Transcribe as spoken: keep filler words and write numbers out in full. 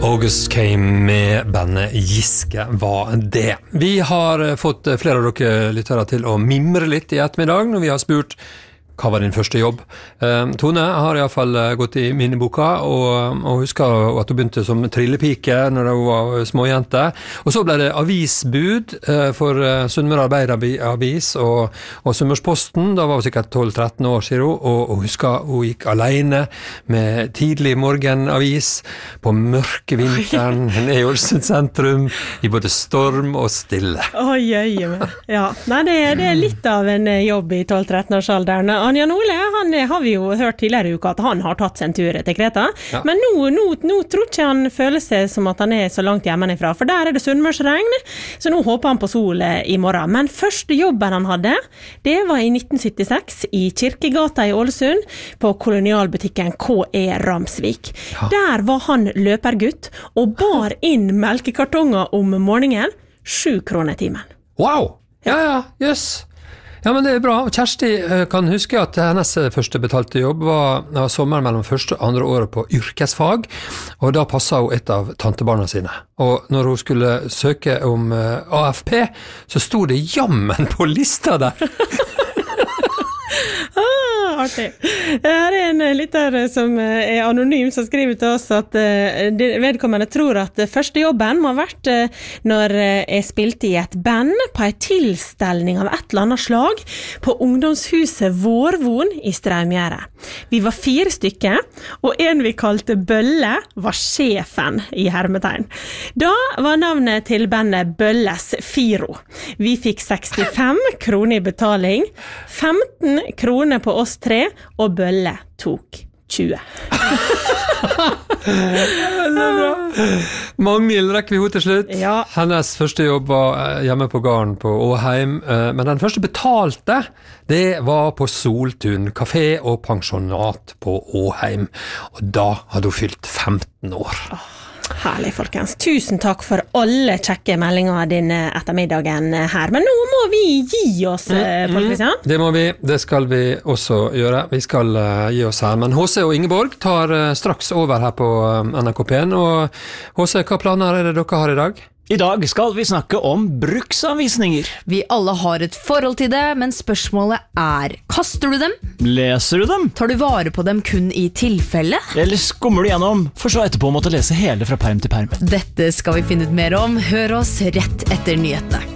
August Came med bandet Giske var det. Vi har fått flere av dere lyttere til å mimre litt i ettermiddag når vi har spurt hva var din første jobb? Eh, Tone har i hvert fall gått i minneboka og, og husker at hun begynte som trillepike når hun var småjente. Og så ble det avisbud eh, for eh, Sunnmøre Arbeideravis og, og Sunnmørsposten. Da var hun sikkert tolv tretten år, sier hun, og, og husker hun gikk alene med tidlig morgenavis på mørke vinteren ned i Ålesund sentrum i både storm og stille. Oi, oi, oi. Ja. Nei, det, det er litt av en jobb i tolv tretten års alderen. Jan Ole, han har vi jo hørt tidligere i uka at han har tatt seg en tur til Kreta, ja. Men nå, nå, nå tror ikke han føler seg som at han er så langt hjemmefra, for der er det sunnmørsregn, så nå håper han på sol i morgen. Men første jobben han hadde, det var i nitten syttiseks i Kirkegata i Ålesund, på kolonialbutikken K E Ramsvik. Ja. Der var han løpergutt, og bar inn melkekartonger om morgenen, sju kroner timen. Wow! Ja, ja, jøss. Yes. Ja, men det er bra. Kjersti kan huske at hennes første betalte jobb var, var sommeren mellom første og andre året på yrkesfag, og da passet hun et av tantebarna sine. Og når hun skulle søke om A F P, så stod det jammen på lista der. Ah, artig. Her er en lytter som er anonym som skriver til oss at vedkommende tror at første jobben må ha vært når jeg spilte i et band på en tilstelning av et eller annet slag på ungdomshuset Vårvon i Straumgjerde. Vi var fire stykker, og en vi kalte Bølle var sjefen i hermetegn. Da var navnet til bandet Bølles Firo. Vi fikk sekstifem kroner i betaling, femten kroner på oss tre, og Bølle tok tjue. Magnhild rekker vi henne til slutt. Ja. Hennes første jobb var hjemme på gården på Åheim, men den første betalte, det var på Soltun, kafé og pensjonat på Åheim. Og da hadde hun fylt femten år. Herlig, folkens. Tusen takk for alle kjekke meldinger denne ettermiddagen her. Men nå må vi gi oss, mm, Pål Kristian. Det må vi. Det skal vi også gjøre. Vi skal uh, gi oss her. Men H C og Ingeborg tar uh, straks over her på uh, N R K P en. Og H C, hva planer er det dere har i dag? I dag skal vi snakke om bruksanvisninger. Vi alle har et forhold til det, men spørsmålet er, kaster du dem? Leser du dem? Tar du vare på dem kun i tilfelle? Eller skummer du gjennom, for så etterpå måtte lese hele fra perm til perm? Dette skal vi finne ut mer om. Hør oss rett etter nyhetene.